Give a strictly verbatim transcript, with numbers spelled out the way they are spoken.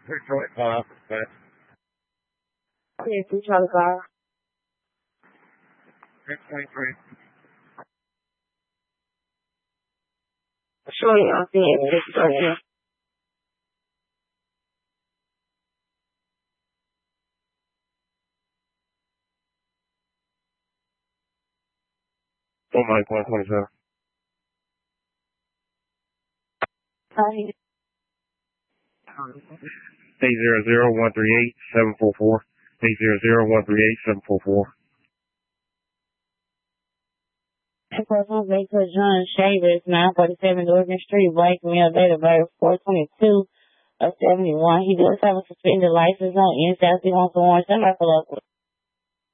Detroit five. Okay, three Charlie five. three twenty-three. Sure, I'm seeing this right here. Oh, Mike one twenty-seven. Hi. eight zero zero one three eight seven four four. eight zero zero one three eight seven four four. Personal vehicle John Shavers, nine forty-seven Oregon Street, Blake, male, date of birth four twenty-two of seventy-one. He does have a suspended license on N C. He wants to warrant somebody for local.